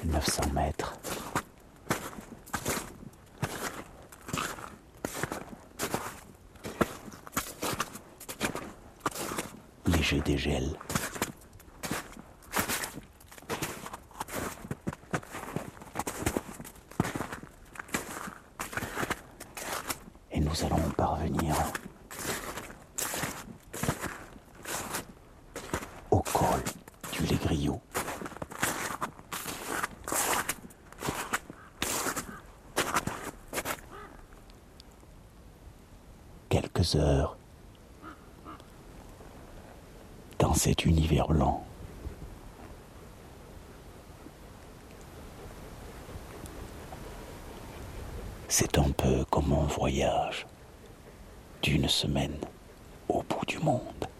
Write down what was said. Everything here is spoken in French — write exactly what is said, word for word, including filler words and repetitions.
neuf cents mètres. Léger dégel. Et nous allons parvenir au col du Légriou. Quelques heures dans cet univers blanc. C'est un peu comme un voyage d'une semaine au bout du monde.